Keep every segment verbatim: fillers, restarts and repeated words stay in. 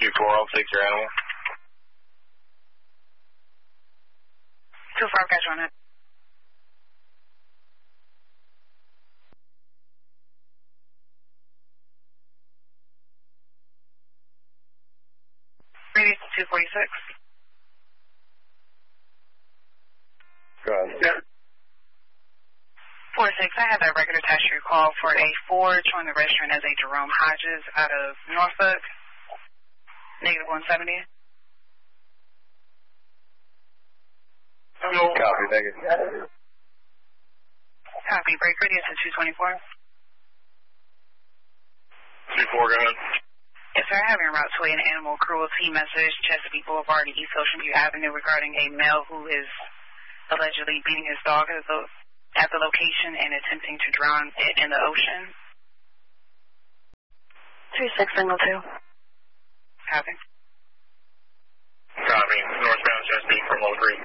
two four, I'll take your animal. two four, catch on it. Radius two forty-six. Go ahead. Yeah. four six, I have that record attached to your call for a Ford showing the registrant as a Jerome Hodges out of Norfolk. Negative one seventy. Hello. Copy, thank you. Copy, break radius at two twenty-four. two four, go ahead. Yes, sir, I have en route to an animal cruelty message, Chesapeake Boulevard and East Ocean View Avenue regarding a male who is allegedly beating his dog at the, at the location and attempting to drown it in the ocean. three six, single two. Copy. Copy, northbound Chesapeake from Low Creek.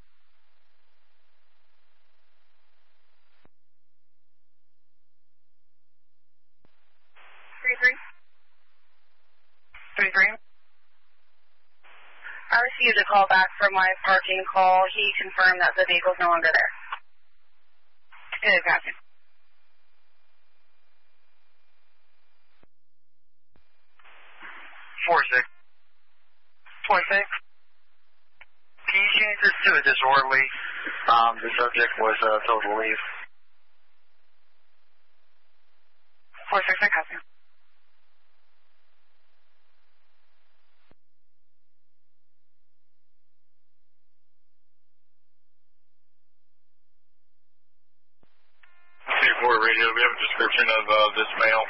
three three. three three. I received a call back from my parking call. He confirmed that the vehicle is no longer there. Good, copy. four six. four six. Can you change this to a disorderly? Um, the subject was uh, told to leave. four six, I copy. two four radio, we have a description of uh, this male.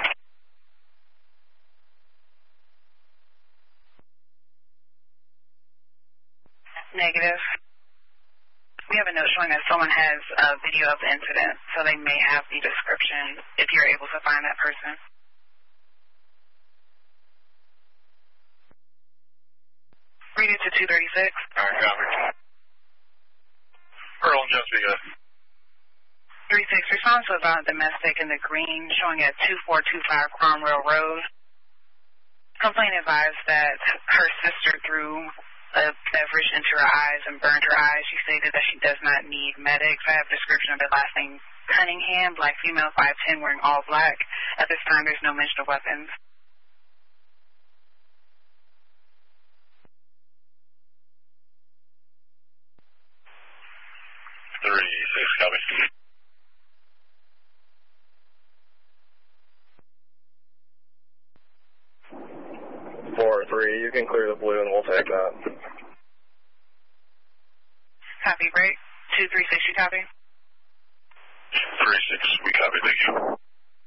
Negative. We have a note showing that someone has a video of the incident, so they may have the description if you're able to find that person. Read it to two thirty-six. All right, copy. Earl and Chesapeake, go ahead. three six, respond to a violent domestic in the green showing at two four two five Cromwell Road. Complaint advised that her sister threw a beverage into her eyes and burned her eyes. She stated that she does not need medics. I have a description of it last name Cunningham, black female, five ten, wearing all black. At this time, there's no mention of weapons. three six, copy. four three, you can clear the blue and we'll take that. Copy, break. two three six, you copy? three six, we copy, thank you.